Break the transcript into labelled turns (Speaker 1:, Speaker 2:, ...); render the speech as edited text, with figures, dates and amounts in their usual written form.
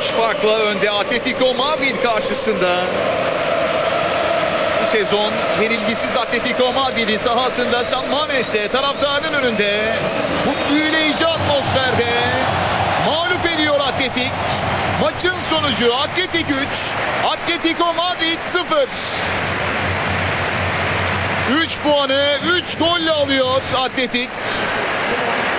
Speaker 1: farkla önde Atletico Madrid karşısında. Bu sezon yenilgisiz Atletico Madrid'i sahasında San Mames'te taraftarın önünde bu büyüleyici atmosferde mağlup ediyor Atletik. Maçın sonucu Atletik 3, Atletico Madrid 0. 3 puanı 3 golle alıyor Atletik.